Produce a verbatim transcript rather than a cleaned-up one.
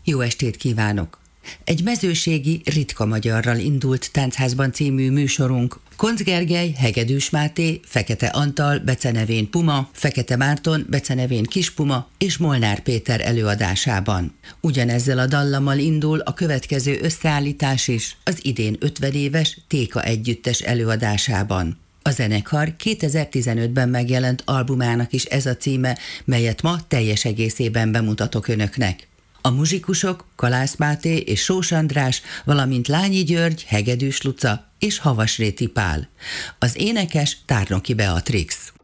Jó estét kívánok! Egy mezőségi, ritka magyarral indult Táncházban című műsorunk Koncz Gergely, Hegedűs Máté, Fekete Antal, becenevén Puma, Fekete Márton, becenevén Kis Puma és Molnár Péter előadásában. Ugyanezzel a dallammal indul a következő összeállítás is, az idén ötven éves Téka együttes előadásában. A zenekar kétezer-tizenötben megjelent albumának is ez a címe, melyet ma teljes egészében bemutatok önöknek. A muzsikusok Kalász Máté és Sós András, valamint Lányi György, Hegedűs Luca és Havasréti Pál. Az énekes Tárnoki Beatrix.